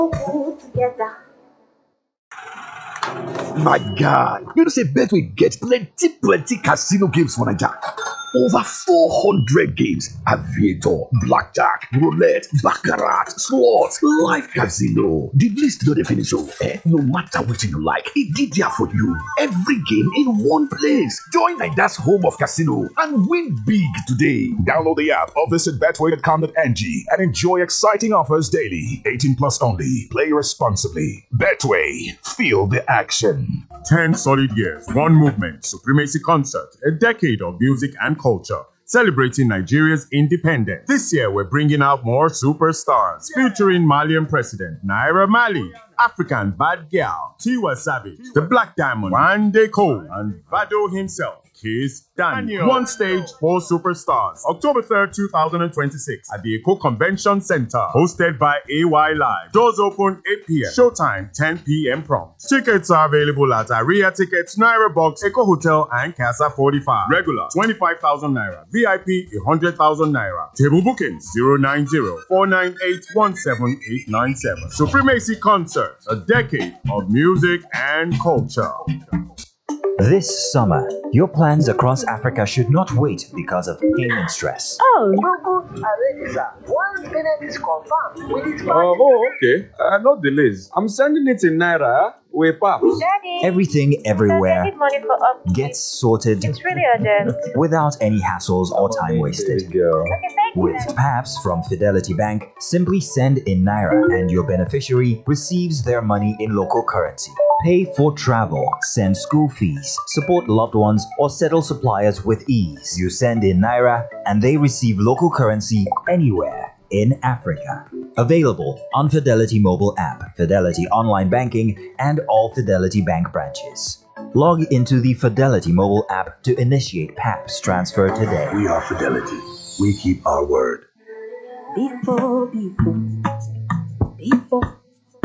Together. My God, you know say Betway get plenty casino games for Naija. Over 400 games, aviator, blackjack, roulette, baccarat, slots, live casino. The list no dey finish oh. No matter what you like, it dey there for you. Every game in one place. Join Naija's home of casino and win big today. Download the app or visit betway.com.ng and enjoy exciting offers daily. 18 plus only. Play responsibly. Betway. Feel the action. 10 solid years, one movement, Supremacy Concert, a decade of music and culture, celebrating Nigeria's independence. This year, we're bringing out more superstars, featuring Malian President Naira Marley, African Bad Girl, Tiwa Savage, The Black Diamond, Wande Cole, and Vado himself, Kiss Daniel. One stage, four superstars. October 3rd, 2026 at the Eco Convention Center. Hosted by AY Live. Doors open 8 p.m. Showtime 10 p.m. prompt. Tickets are available at Aria Tickets, Naira Box, Eco Hotel, and Casa 45. Regular 25,000 Naira. VIP 100,000 Naira. Table bookings 090-498-17897. Supremacy Concert. A decade of music and culture. This summer, your plans across Africa should not wait because of payment stress. Oh, Google already, sir. One payment is confirmed with its Okay. No delays. I'm sending it in Naira with Paps. Daddy. Everything, everywhere I need money for upkeep. gets sorted It's really urgent. without any hassles or time wasted. Okay, thank you. With PAPS from Fidelity Bank, simply send in Naira and your beneficiary receives their money in local currency. Pay for travel, send school fees, support loved ones, or settle suppliers with ease. You send in Naira and they receive local currency anywhere in Africa. Available on Fidelity mobile app, Fidelity online banking, and all Fidelity Bank branches. Log into the Fidelity mobile app to initiate PAPS transfer today. We are Fidelity. We keep our word. before.